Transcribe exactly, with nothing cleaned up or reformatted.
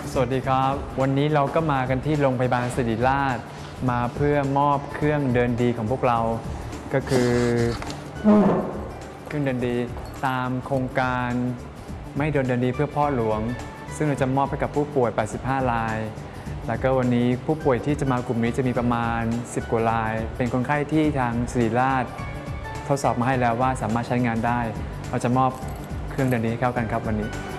สวัสดีครับวันนี้เราก็มากันที่โรงพยาบาลศิริราชมาเพื่อมอบเครื่องเดินดีของพวกเราก็คือเครื่องเดินดีตามโครงการไม่เดินเดินดีเพื่อพ่อหลวงซึ่งเราจะมอบให้กับผู้ป่วยแปดสิบห้ารายแล้วก็วันนี้ผู้ป่วยที่จะมากลุ่มนี้จะมีประมาณสิบกว่ารายเป็นคนไข้ที่ทางศิริราชทดสอบมาให้แล้วว่าสามารถใช้งานได้เราจะมอบเครื่องเดินดีให้เข้ากันครับวันนี้